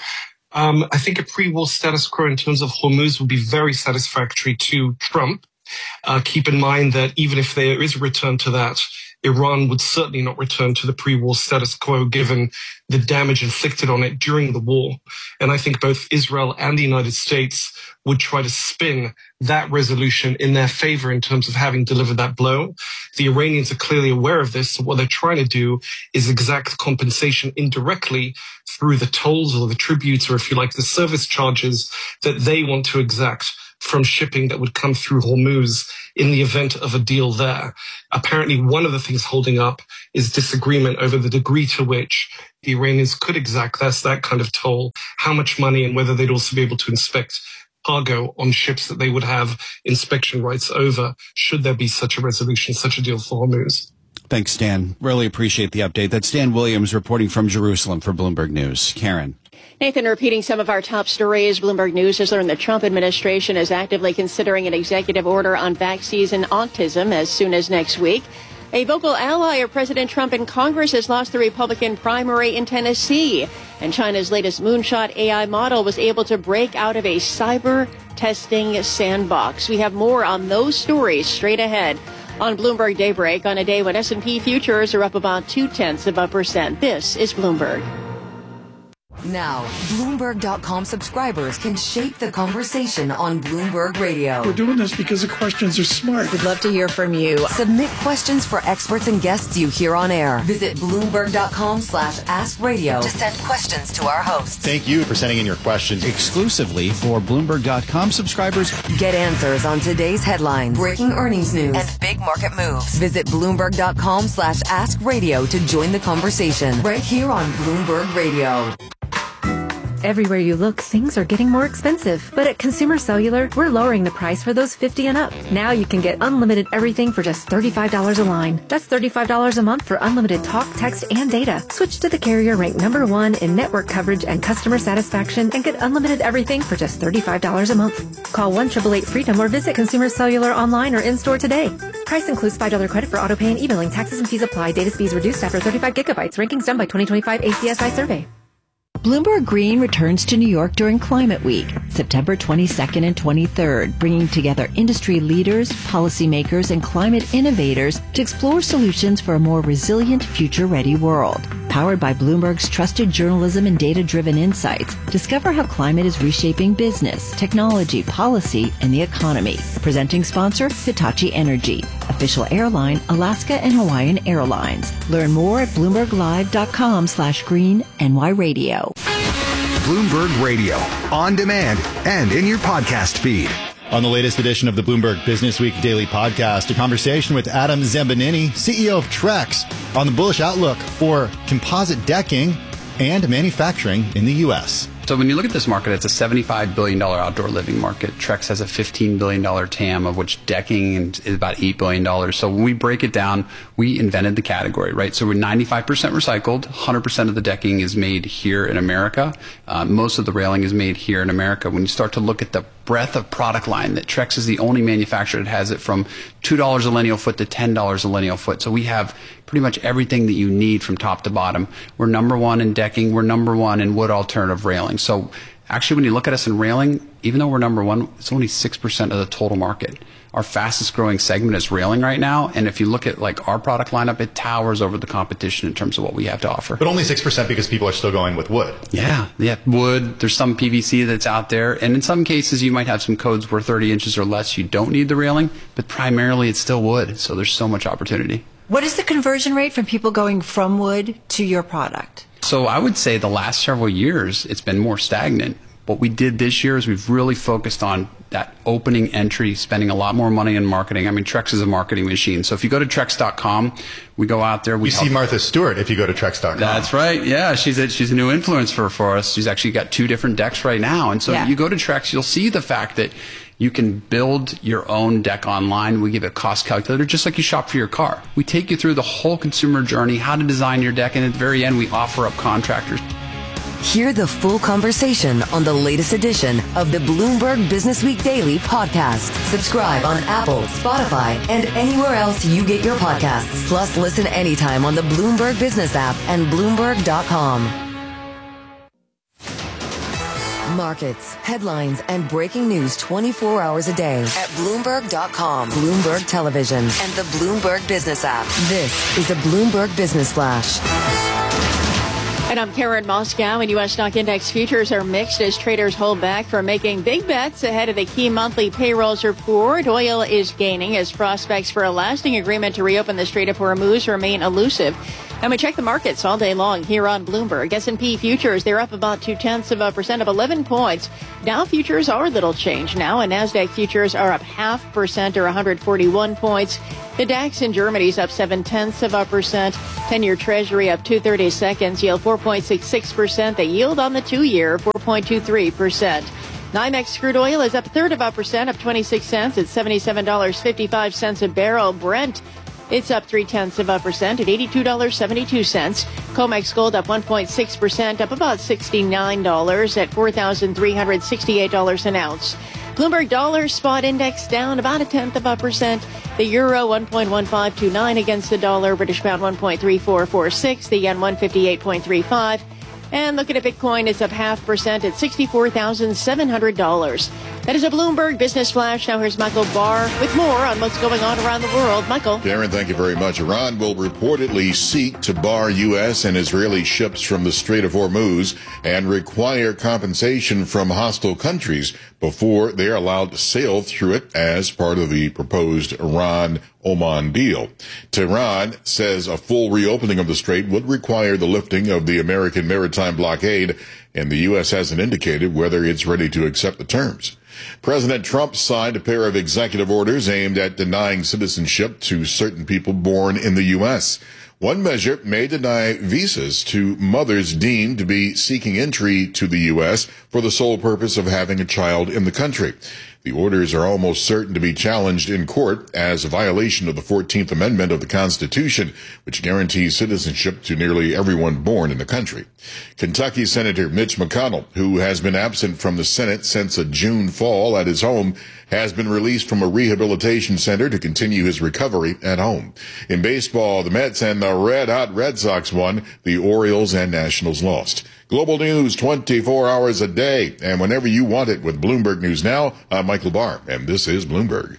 Um, I think a pre-war status quo in terms of Hormuz would be very satisfactory to Trump. Uh, keep in mind that even if there is a return to that, Iran would certainly not return to the pre-war status quo given the damage inflicted on it during the war. And I think both Israel and the United States would try to spin that resolution in their favor in terms of having delivered that blow. The Iranians are clearly aware of this. So what they're trying to do is exact compensation indirectly through the tolls or the tributes, or if you like, the service charges that they want to exact from shipping that would come through Hormuz in the event of a deal there. Apparently, one of the things holding up is disagreement over the degree to which the Iranians could exact that's that kind of toll, how much money, and whether they'd also be able to inspect cargo on ships that they would have inspection rights over, should there be such a resolution, such a deal for Hormuz. Thanks, Stan. Really appreciate the update. That's Stan Williams reporting from Jerusalem for Bloomberg News. Karen. Nathan, repeating some of our top stories, Bloomberg News has learned the Trump administration is actively considering an executive order on vaccines and autism as soon as next week. A vocal ally of President Trump in Congress has lost the Republican primary in Tennessee. And China's latest moonshot A I model was able to break out of a cyber testing sandbox. We have more on those stories straight ahead on Bloomberg Daybreak on a day when S and P futures are up about two-tenths of a percent. This is Bloomberg. Now, Bloomberg dot com subscribers can shape the conversation on Bloomberg Radio. We're doing this because the questions are smart. We'd love to hear from you. Submit questions for experts and guests you hear on air. Visit Bloomberg dot com slash ask radio to send questions to our hosts. Thank you for sending in your questions. Exclusively for Bloomberg dot com subscribers. Get answers on today's headlines, breaking earnings news, and big market moves. Visit Bloomberg dot com slash ask radio to join the conversation right here on Bloomberg Radio. Everywhere you look, things are getting more expensive. But at Consumer Cellular, we're lowering the price for those fifty and up. Now you can get unlimited everything for just thirty-five dollars a line. That's thirty-five dollars a month for unlimited talk, text, and data. Switch to the carrier ranked number one in network coverage and customer satisfaction and get unlimited everything for just thirty-five dollars a month. Call one eight eight eight freedom or visit Consumer Cellular online or in-store today. Price includes five dollars credit for auto pay and e-billing. Taxes and fees apply. Data speeds reduced after thirty-five gigabytes. Rankings done by twenty twenty-five A C S I survey. Bloomberg Green returns to New York during Climate Week, September twenty-second and twenty-third, bringing together industry leaders, policymakers, and climate innovators to explore solutions for a more resilient, future-ready world. Powered by Bloomberg's trusted journalism and data-driven insights, discover how climate is reshaping business, technology, policy, and the economy. Presenting sponsor, Hitachi Energy. Official airline, Alaska and Hawaiian Airlines. Learn more at bloomberg live dot com slash green N Y radio. Bloomberg Radio, on demand and in your podcast feed. On the latest edition of the Bloomberg Business Week Daily Podcast, a conversation with Adam Zambanini, C E O of Trex, on the bullish outlook for composite decking and manufacturing in the U S. So when you look at this market, it's a seventy-five billion dollars outdoor living market. Trex has a fifteen billion dollars T A M, of which decking is about eight billion dollars. So when we break it down, we invented the category, right? So we're ninety-five percent recycled. one hundred percent of the decking is made here in America. Uh, most of the railing is made here in America. When you start to look at the breadth of product line, that Trex is the only manufacturer that has it from two dollars a lineal foot to ten dollars a lineal foot. So we have pretty much everything that you need from top to bottom. We're number one in decking. We're number one in wood alternative railing. So actually, when you look at us in railing, even though we're number one, it's only six percent of the total market. Our fastest growing segment is railing right now. And if you look at like our product lineup, it towers over the competition in terms of what we have to offer. But only six percent because people are still going with wood. Yeah, yeah, wood. There's some P V C that's out there. And in some cases, you might have some codes where thirty inches or less, you don't need the railing. But primarily, it's still wood. So there's so much opportunity. What is the conversion rate from people going from wood to your product? So I would say the last several years, it's been more stagnant. What we did this year is we've really focused on that opening entry, spending a lot more money in marketing. I mean, Trex is a marketing machine. So if you go to Trex dot com, we go out there. We you see Martha Stewart if you go to Trex dot com. That's right. Yeah, she's a, she's a new influencer for us. She's actually got two different decks right now. And so yeah. You go to Trex, you'll see the fact that you can build your own deck online. We give a cost calculator just like you shop for your car. We take you through the whole consumer journey, how to design your deck, and at the very end, we offer up contractors. Hear the full conversation on the latest edition of the Bloomberg Business Week Daily podcast. Subscribe on Apple, Spotify, and anywhere else you get your podcasts. Plus, listen anytime on the Bloomberg Business app and Bloomberg dot com. Markets, headlines, and breaking news twenty-four hours a day at Bloomberg dot com, Bloomberg Television, and the Bloomberg Business app. This is a Bloomberg Business Flash. And I'm Karen Moscow, and U S stock index futures are mixed as traders hold back from making big bets ahead of the key monthly payrolls report. Oil is gaining as prospects for a lasting agreement to reopen the Strait of Hormuz remain elusive. And we check the markets all day long here on Bloomberg. S and P futures, they're up about two-tenths of a percent of eleven points. Dow futures are a little changed now, and NASDAQ futures are up half percent or one hundred forty-one points. The DAX in Germany is up seven-tenths of a percent. ten-year Treasury up two thirty-seconds, yield four point six six percent. The yield on the two-year, four point two three percent. NYMEX crude oil is up a third of a percent, up twenty-six cents at seventy-seven dollars and fifty-five cents a barrel. Brent, it's up three-tenths of a percent at eighty-two dollars and seventy-two cents. COMEX gold up one point six percent, up about sixty-nine dollars at four thousand three hundred sixty-eight dollars an ounce. Bloomberg dollar spot index down about a tenth of a percent. The euro one point one five two nine against the dollar. British pound one point three four four six. The yen one fifty-eight point three five. And looking at Bitcoin, it's up half percent at sixty-four thousand seven hundred dollars. That is a Bloomberg Business Flash. Now here's Michael Barr with more on what's going on around the world. Michael. Karen, thank you very much. Iran will reportedly seek to bar U S and Israeli ships from the Strait of Hormuz and require compensation from hostile countries before they are allowed to sail through it as part of the proposed Iran-Oman deal. Tehran says a full reopening of the strait would require the lifting of the American maritime blockade, and the U S hasn't indicated whether it's ready to accept the terms. President Trump signed a pair of executive orders aimed at denying citizenship to certain people born in the U S. One measure may deny visas to mothers deemed to be seeking entry to the U S for the sole purpose of having a child in the country. The orders are almost certain to be challenged in court as a violation of the fourteenth Amendment of the Constitution, which guarantees citizenship to nearly everyone born in the country. Kentucky Senator Mitch McConnell, who has been absent from the Senate since a June fall at his home, has been released from a rehabilitation center to continue his recovery at home. In baseball, the Mets and the red-hot Red Sox won. The Orioles and Nationals lost. Global news twenty-four hours a day, and whenever you want it with Bloomberg News Now. I'm Michael Barr, and this is Bloomberg.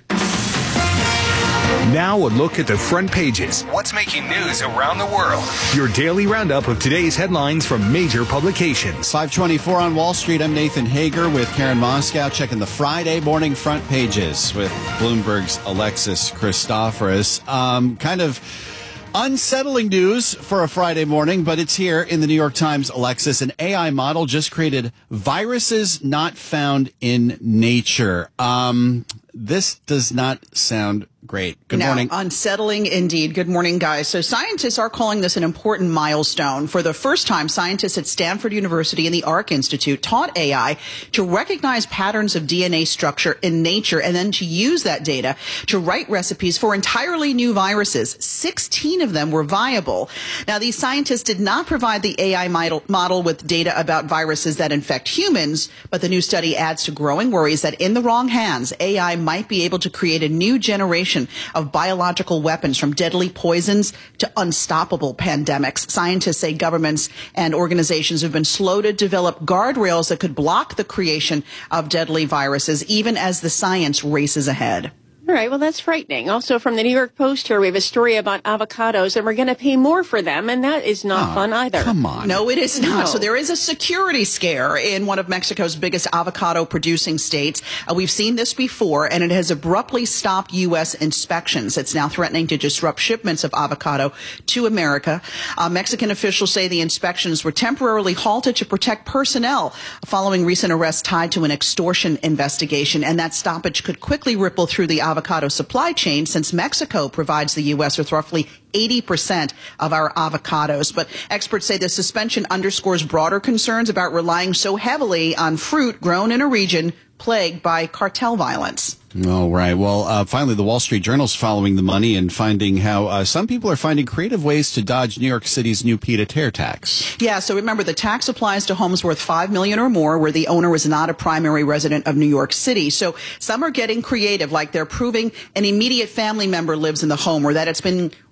Now a look at the front pages. What's making news around the world? Your daily roundup of today's headlines from major publications. five twenty-four on Wall Street. I'm Nathan Hager with Karen Moscow, checking the Friday morning front pages with Bloomberg's Alexis Christoforous. Um, kind of unsettling news for a Friday morning, but it's here in the New York Times. Alexis, an A I model just created viruses not found in nature. Um, this does not sound great. Good no, morning. Unsettling indeed. Good morning, guys. So scientists are calling this an important milestone. For the first time, scientists at Stanford University and the Arc Institute taught A I to recognize patterns of D N A structure in nature and then to use that data to write recipes for entirely new viruses. sixteen of them were viable. Now, these scientists did not provide the A I model, model with data about viruses that infect humans, but the new study adds to growing worries that in the wrong hands, A I might be able to create a new generation of biological weapons, from deadly poisons to unstoppable pandemics. Scientists say governments and organizations have been slow to develop guardrails that could block the creation of deadly viruses, even as the science races ahead. All right, well, that's frightening. Also from the New York Post here, we have a story about avocados, and we're going to pay more for them, and that is not oh, fun either. Come on. No, it is not. No. So there is a security scare in one of Mexico's biggest avocado-producing states. Uh, we've seen this before, and it has abruptly stopped U S inspections. It's now threatening to disrupt shipments of avocado to America. Uh, Mexican officials say the inspections were temporarily halted to protect personnel following recent arrests tied to an extortion investigation, and that stoppage could quickly ripple through the avocado avocado supply chain, since Mexico provides the U S with roughly eighty percent of our avocados. But experts say the suspension underscores broader concerns about relying so heavily on fruit grown in a region plagued by cartel violence. All right. Well, uh, finally, the Wall Street Journal's following the money and finding how uh, some people are finding creative ways to dodge New York City's new pied-à-terre tax. Yeah. So remember, the tax applies to homes worth five million dollars or more where the owner is not a primary resident of New York City. So some are getting creative, like they're proving an immediate family member lives in the home, or that it's been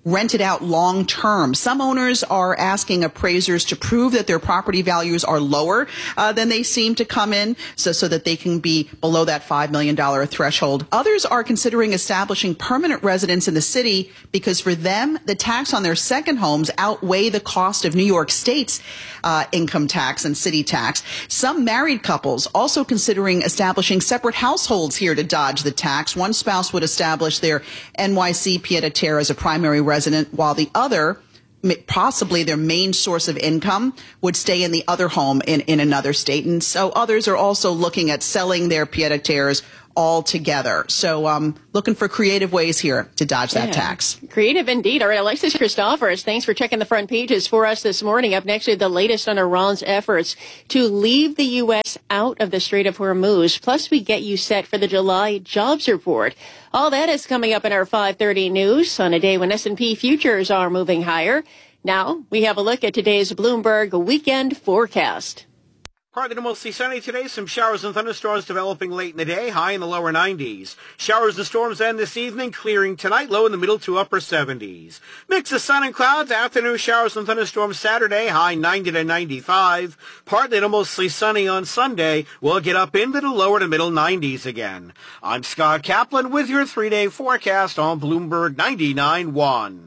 rented out long term. Some owners are asking appraisers to prove that their property values are lower uh, than they seem to come in, so so that they can be below that five million dollars threshold. Others are considering establishing permanent residence in the city because for them, the tax on their second homes outweigh the cost of New York State's uh, income tax and city tax. Some married couples also considering establishing separate households here to dodge the tax. One spouse would establish their N Y C pied-à-terre as a primary resident, while the other, possibly their main source of income, would stay in the other home in, in another state. And so others are also looking at selling their pied-à-terres altogether. So um, looking for creative ways here to dodge that yeah. tax. Creative indeed. All right, Alexis Christophers, thanks for checking the front pages for us this morning. Up next, with the latest on Iran's efforts to leave the U S out of the Strait of Hormuz. Plus, we get you set for the July jobs report. All that is coming up in our five thirty news on a day when S and P futures are moving higher. Now, we have a look at today's Bloomberg weekend forecast. Partly to mostly sunny today. Some showers and thunderstorms developing late in the day, high in the lower nineties. Showers and storms end this evening, clearing tonight, low in the middle to upper seventies. Mix of sun and clouds, afternoon showers and thunderstorms Saturday, high ninety to ninety-five. Partly to mostly sunny on Sunday. We'll get up into the lower to middle nineties again. I'm Scott Kaplan with your three-day forecast on Bloomberg ninety-nine point one.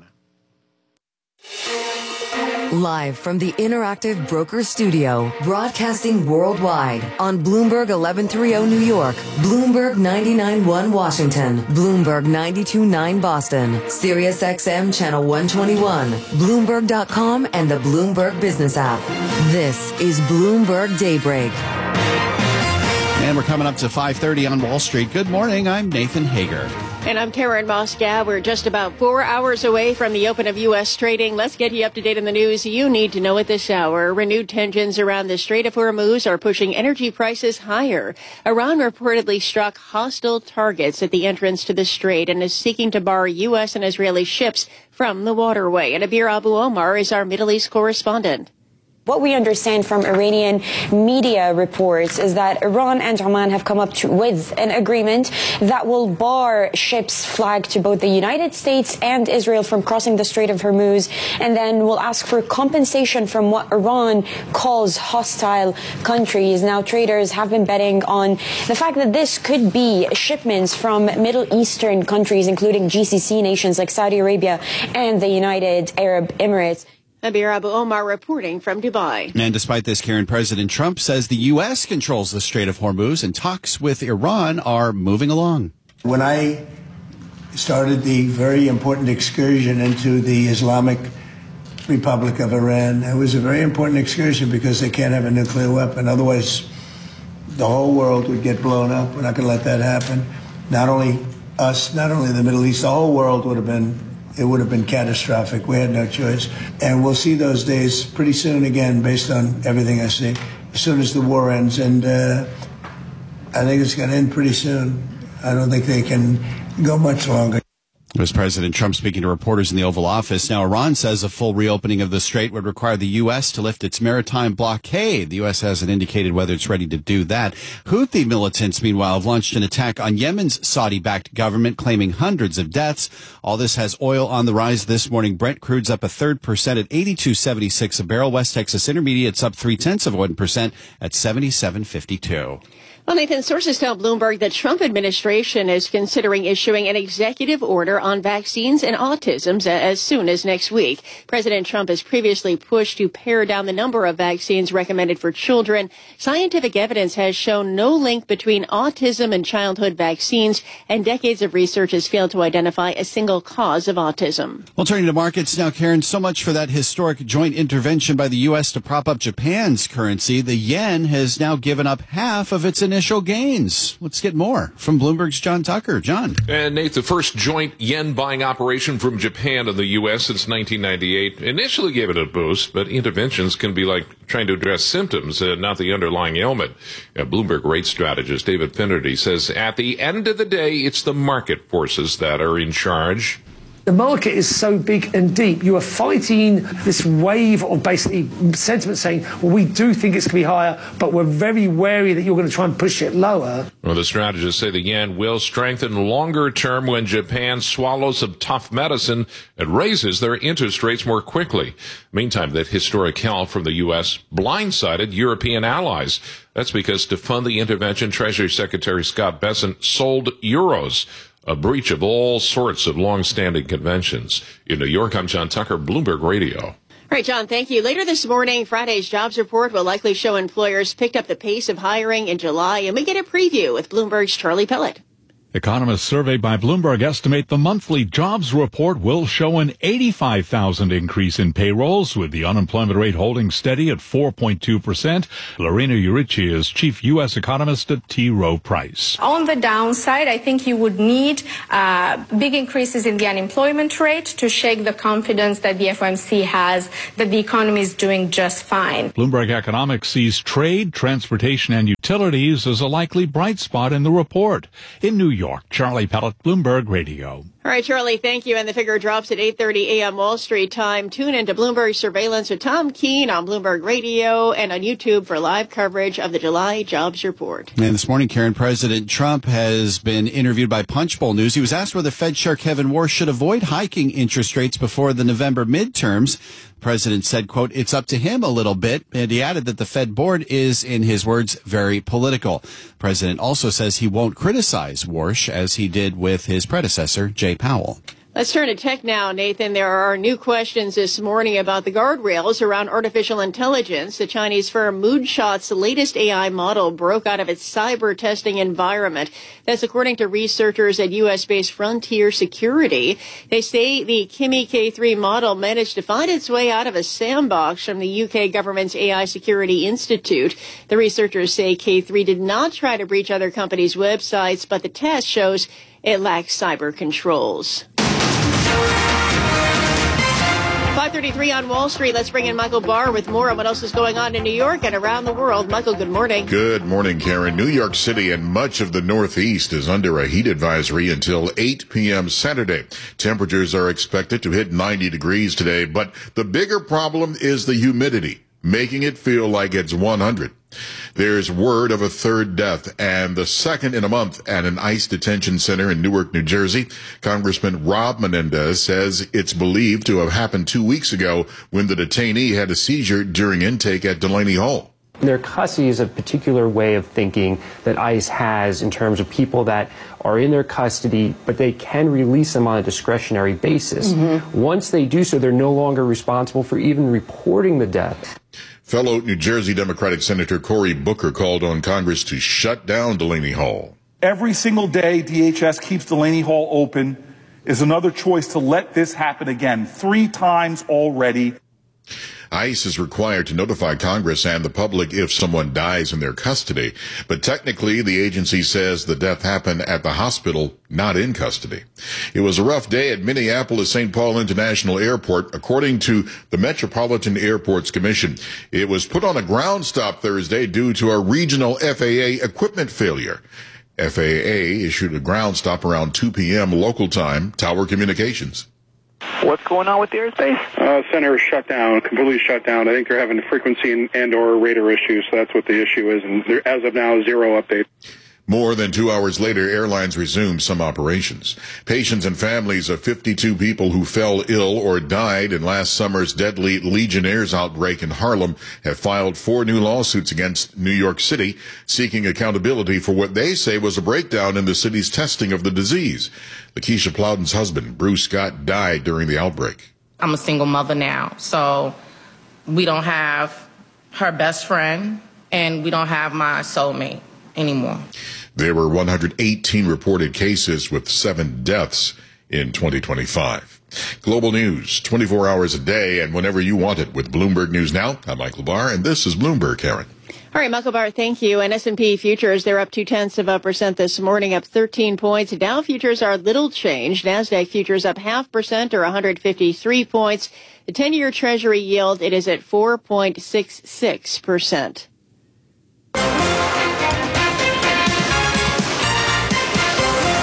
Live from the Interactive Broker Studio, broadcasting worldwide on Bloomberg eleven thirty New York, Bloomberg ninety-nine point one Washington, Bloomberg ninety-two point nine Boston, Sirius X M Channel one twenty-one, Bloomberg dot com, and the Bloomberg Business app. This is Bloomberg Daybreak. And we're coming up to five thirty on Wall Street. Good morning. I'm Nathan Hager. And I'm Karen Moscow. We're just about four hours away from the open of U S trading. Let's get you up to date on the news you need to know at this hour. Renewed tensions around the Strait of Hormuz are pushing energy prices higher. Iran reportedly struck hostile targets at the entrance to the strait and is seeking to bar U S and Israeli ships from the waterway. And Abir Abu Omar is our Middle East correspondent. What we understand from Iranian media reports is that Iran and Oman have come up to, with an agreement that will bar ships flagged to both the United States and Israel from crossing the Strait of Hormuz, and then will ask for compensation from what Iran calls hostile countries. Now, traders have been betting on the fact that this could be shipments from Middle Eastern countries, including G C C nations like Saudi Arabia and the United Arab Emirates. Abir Abu Omar reporting from Dubai. And despite this, Karen, President Trump says the U S controls the Strait of Hormuz and talks with Iran are moving along. When I started the very important excursion into the Islamic Republic of Iran, it was a very important excursion because they can't have a nuclear weapon. Otherwise, the whole world would get blown up. We're not going to let that happen. Not only us, not only the Middle East, the whole world would have been It would have been catastrophic. We had no choice. And we'll see those days pretty soon again, based on everything I see, as soon as the war ends. And uh, I think it's going to end pretty soon. I don't think they can go much longer. It was President Trump speaking to reporters in the Oval Office. Now, Iran says a full reopening of the strait would require the U S to lift its maritime blockade. The U S hasn't indicated whether it's ready to do that. Houthi militants, meanwhile, have launched an attack on Yemen's Saudi-backed government, claiming hundreds of deaths. All this has oil on the rise this morning. Brent crude's up a third percent at eighty-two seventy-six a barrel. West Texas Intermediate's up three-tenths of one percent at seventy-seven fifty-two. Well, Nathan, sources tell Bloomberg the Trump administration is considering issuing an executive order on vaccines and autism as soon as next week. President Trump has previously pushed to pare down the number of vaccines recommended for children. Scientific evidence has shown no link between autism and childhood vaccines, and decades of research has failed to identify a single cause of autism. Well, turning to markets now, Karen, so much for that historic joint intervention by the U S to prop up Japan's currency. The yen has now given up half of its initial gains. Let's get more from Bloomberg's John Tucker. John. And Nate, the first joint yen buying operation from Japan and the U S since nineteen ninety-eight initially gave it a boost, but interventions can be like trying to address symptoms, uh, not the underlying ailment. Uh, Bloomberg rate strategist David Finnerty says at the end of the day, it's the market forces that are in charge. The market is so big and deep. You are fighting this wave of basically sentiment saying, well, we do think it's going to be higher, but we're very wary that you're going to try and push it lower. Well, the strategists say the yen will strengthen longer term when Japan swallows some tough medicine and raises their interest rates more quickly. Meantime, that historic help from the U S blindsided European allies. That's because to fund the intervention, Treasury Secretary Scott Bessent sold euros, a breach of all sorts of long-standing conventions. In New York, I'm John Tucker, Bloomberg Radio. All right, John, thank you. Later this morning, Friday's jobs report will likely show employers picked up the pace of hiring in July, and we get a preview with Bloomberg's Charlie Pellet. Economists surveyed by Bloomberg estimate the monthly jobs report will show an eighty-five thousand increase in payrolls, with the unemployment rate holding steady at four point two percent. Lorena Urici is chief U S economist at T. Rowe Price. On the downside, I think you would need uh, big increases in the unemployment rate to shake the confidence that the F O M C has that the economy is doing just fine. Bloomberg Economics sees trade, transportation, and utilities as a likely bright spot in the report. In New York, Charlie Pellet, Bloomberg Radio. All right, Charlie, thank you. And the figure drops at eight thirty a.m. Wall Street time. Tune into Bloomberg Surveillance with Tom Keene on Bloomberg Radio and on YouTube for live coverage of the July jobs report. And this morning, Karen, President Trump has been interviewed by Punchbowl News. He was asked whether Fed Chair Kevin Warsh should avoid hiking interest rates before the November midterms. The president said, quote, it's up to him a little bit. And he added that the Fed board is, in his words, very political. The president also says he won't criticize Warsh as he did with his predecessor, Jay Powell. Let's turn to tech now, Nathan. There are new questions this morning about the guardrails around artificial intelligence. The Chinese firm Moonshot's latest A I model broke out of its cyber testing environment. That's according to researchers at U S-based Frontier Security. They say the Kimi K three model managed to find its way out of a sandbox from the U K government's A I Security Institute. The researchers say K three did not try to breach other companies' websites, but the test shows it lacks cyber controls. five thirty-three on Wall Street. Let's bring in Michael Barr with more on what else is going on in New York and around the world. Michael, good morning. Good morning, Karen. New York City and much of the Northeast is under a heat advisory until eight p.m. Saturday. Temperatures are expected to hit ninety degrees today, but the bigger problem is the humidity, making it feel like it's one hundred. There's word of a third death and the second in a month at an ICE detention center in Newark, New Jersey. Congressman Rob Menendez says it's believed to have happened two weeks ago when the detainee had a seizure during intake at Delaney Hall. Their custody is a particular way of thinking that ICE has in terms of people that are in their custody, but they can release them on a discretionary basis. Mm-hmm. Once they do so, they're no longer responsible for even reporting the death. Fellow New Jersey Democratic Senator Cory Booker called on Congress to shut down Delaney Hall. Every single day D H S keeps Delaney Hall open is another choice to let this happen again, three times already. ICE is required to notify Congress and the public if someone dies in their custody, but technically the agency says the death happened at the hospital, not in custody. It was a rough day at Minneapolis Saint Paul International Airport, according to the Metropolitan Airports Commission. It was put on a ground stop Thursday due to a regional F A A equipment failure. F A A issued a ground stop around two p.m. local time, Tower Communications. What's going on with the airspace? Uh, center is shut down, completely shut down. I think they're having frequency and, and or radar issues, so that's what the issue is. And there, as of now, zero update. More than two hours later, airlines resumed some operations. Patients and families of fifty-two people who fell ill or died in last summer's deadly Legionnaires outbreak in Harlem have filed four new lawsuits against New York City, seeking accountability for what they say was a breakdown in the city's testing of the disease. Lakeisha Plowden's husband, Bruce Scott, died during the outbreak. I'm a single mother now, so we don't have her best friend, and we don't have my soulmate anymore. There were one hundred eighteen reported cases with seven deaths in twenty twenty-five. Global news, twenty-four hours a day and whenever you want it with Bloomberg News Now. I'm Michael Barr, and this is Bloomberg, Karen. All right, Michael Barr, thank you. And S and P futures, they're up two-tenths of a percent this morning, up thirteen points. Dow futures are little changed. NASDAQ futures up half percent or one hundred fifty-three points. The ten-year Treasury yield, it is at four point six six percent. five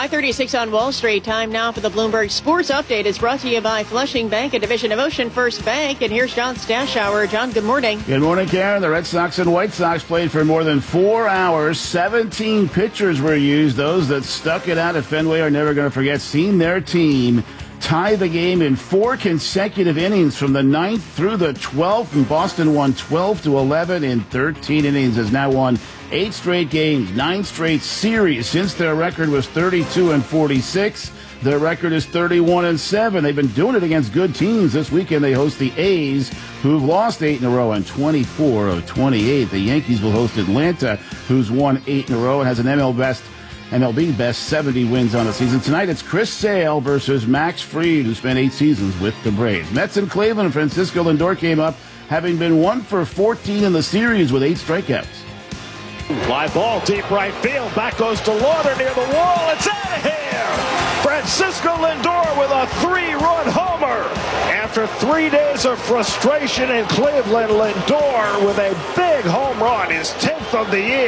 five thirty-six on Wall Street. Time now for the Bloomberg Sports Update. It's brought to you by Flushing Bank, a division of Ocean First Bank. And here's John Stashower. John, good morning. Good morning, Karen. The Red Sox and White Sox played for more than four hours. seventeen pitchers were used. Those that stuck it out at Fenway are never going to forget seeing their team tie the game in four consecutive innings from the ninth through the twelfth. And Boston won twelve to eleven in thirteen innings, has now won eight straight games, nine straight series since their record was thirty-two and forty-six. Their record is thirty-one and seven. They've been doing it against good teams. This weekend they host the A's, who've lost eight in a row and twenty-four of twenty-eight. The Yankees will host Atlanta, who's won eight in a row and has an M L best M L B best seventy wins on the season. Tonight it's Chris Sale versus Max Fried, who spent eight seasons with the Braves. Mets and Cleveland, Francisco Lindor came up, having been one for fourteen in the series with eight strikeouts. Fly ball, deep right field. Back goes to Lauder near the wall. It's out of here! Francisco Lindor with a three-run homer. After three days of frustration in Cleveland, Lindor with a big home run, his tenth of the year.